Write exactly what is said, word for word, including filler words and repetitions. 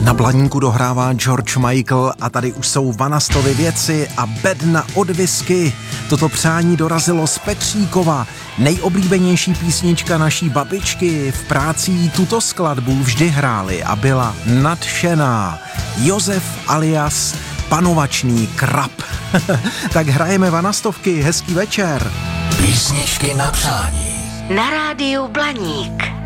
Na Blaníku dohrává George Michael a tady už jsou Vanastovy věci a bedna od whisky. Toto přání dorazilo z Petříkova. Nejoblíbenější písnička naší babičky. V práci tuto skladbu vždy hráli a byla nadšená. Josef alias Panovačný krab. Tak hrajeme Vanastovky, hezký večer. Písničky na přání. Na rádiu Blaník.